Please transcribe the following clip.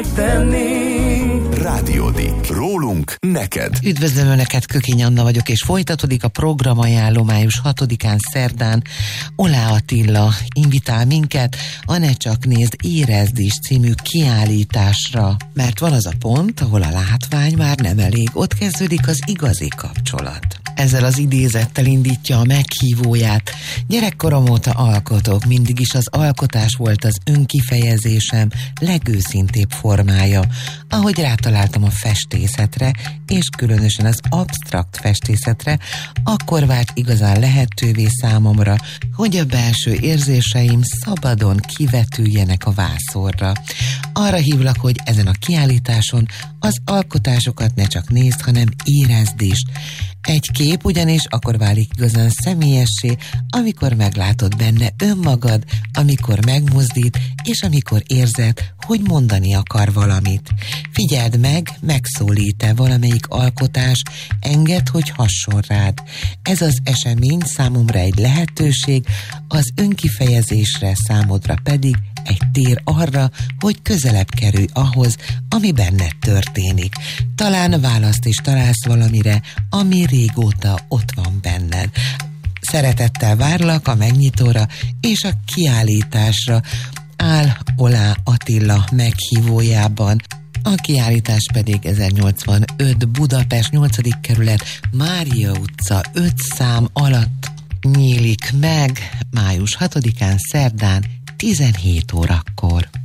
Rádiódik. Rólunk neked. Üdvözlöm Önöket, Kökény Anna vagyok, és folytatódik a programajánló május 6-án szerdán. Olá Attila invitál minket a Ne csak nézd, érezd is című kiállításra. Mert van az a pont, ahol a látvány már nem elég, ott kezdődik az igazi kapcsolat. Ezzel az idézettel indítja a meghívóját. Gyerekkorom óta alkotok, mindig is az alkotás volt az önkifejezésem legőszintébb formája. Ahogy rátaláltam a festészetre, és különösen az absztrakt festészetre, akkor vált igazán lehetővé számomra, hogy a belső érzéseim szabadon kivetüljenek a vászorra. Arra hívlak, hogy ezen a kiállításon az alkotásokat ne csak nézd, hanem érezd is. Egy kép ugyanis akkor válik igazán személyessé, amikor meglátod benne önmagad, amikor megmozdít, és amikor érzed, hogy mondani akar valamit. Figyeld meg, megszólít-e valamelyik alkotás, engedd, hogy hasson rád. Ez az esemény számomra egy lehetőség, az önkifejezésre, számodra pedig egy tér arra, hogy közelebb kerülj ahhoz, ami benned történik. Talán választ is találsz valamire, ami régóta ott van benned. Szeretettel várlak a megnyitóra és a kiállításra. Áll Olá Attila meghívójában. A kiállítás pedig 1085 Budapest 8. kerület Mária utca 5 szám alatt nyílik meg május 6-án szerdán 17 órakor.